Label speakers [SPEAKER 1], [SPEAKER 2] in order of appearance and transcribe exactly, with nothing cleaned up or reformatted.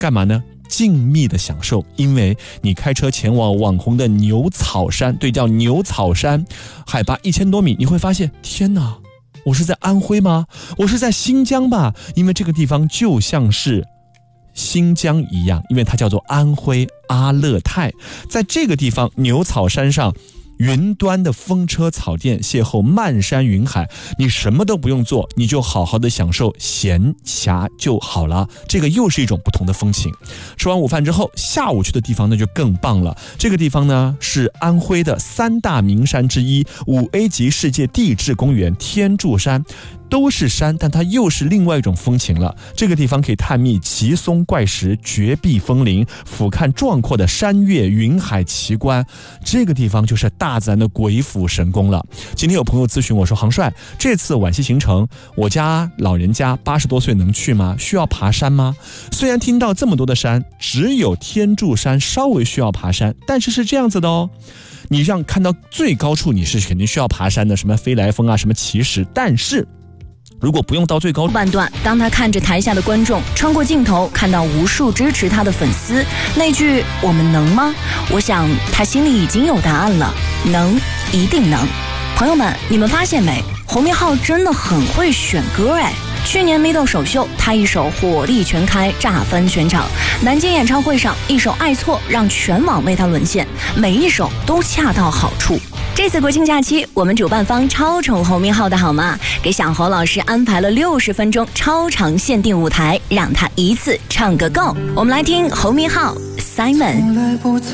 [SPEAKER 1] 干嘛呢？静谧的享受，因为你开车前往网红的牛草山，对，叫牛草山，海拔一千多米，你会发现，天哪，我是在安徽吗？我是在新疆吧？因为这个地方就像是新疆一样，因为它叫做安徽阿勒泰。在这个地方牛草山上，云端的风车草甸邂逅漫山云海，你什么都不用做，你就好好的享受闲暇就好了。这个又是一种不同的风情。吃完午饭之后，下午去的地方那就更棒了。这个地方呢是安徽的三大名山之一，五 A 级世界地质公园天柱山。都是山，但它又是另外一种风情了。这个地方可以探秘奇松怪石、绝壁峰林，俯瞰壮阔的山岳云海奇观。这个地方就是大自然的鬼斧神工了。今天有朋友咨询我说，杭帅，这次皖西行程，我家老人家八十多岁能去吗？需要爬山吗？虽然听到这么多的山，只有天柱山稍微需要爬山，但是是这样子的哦。你让看到最高处，你是肯定需要爬山的，什么飞来峰啊，什么奇石，但是如果不用到最高
[SPEAKER 2] 半段，当他看着台下的观众，穿过镜头看到无数支持他的粉丝，那句我们能吗？我想他心里已经有答案了，能，一定能。朋友们，你们发现没？侯明昊真的很会选歌哎。去年 Middle 首秀，他一首火力全开，炸翻全场。南京演唱会上，一首爱错让全网为他沦陷，每一首都恰到好处。这次国庆假期，我们主办方超宠侯明昊的好吗？给小侯老师安排了六十分钟超长限定舞台，让他一次唱个够。我们来听侯明昊 Simon。